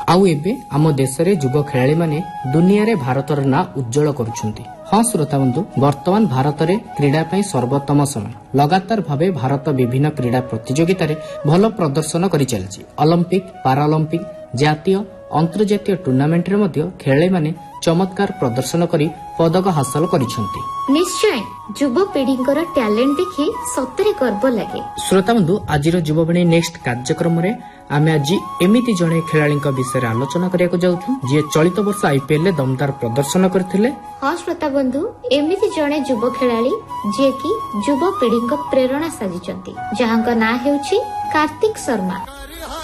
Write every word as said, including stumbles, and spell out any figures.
आउ एबे आम देश रे युवा खेलाड़ी माने दुनिया रे भारतर ना उज्जवल करुछंती। हाँ श्रोता बंधु, वर्तमान भारत रे क्रीडा पई सर्वोत्तम समय। लगातार भावे भारत विभिन्न क्रीडा प्रतियोगिता रे भल प्रदर्शन करि चलछि। ओलंपिक, पाराओलंपिक, जातीय अंतर्जातीय टूर्नामेंट रे मध्य खेलाड़ी माने चमत्कार प्रदर्शन करी पदक हासिल करिसंती। निश्चय युव पीढ़ीकर टैलेंट देखि सतरे गर्व लगे। श्रोता बंधु, आजिर युववाणी नेक्स्ट कार्यक्रम रे आमे आज एमिति जणे खेलाड़ी विषय आलोचना करिया जाउछु जे चलित वर्ष आईपीएल रे दमदार प्रदर्शन करथिले। हाँ श्रोता बंधु, एमिति जणे युव खेलाड़ी जे कि युव पीढ़ी प्रेरणा साजिचंती, जहां का नाम हेउछि कार्तिक शर्मा।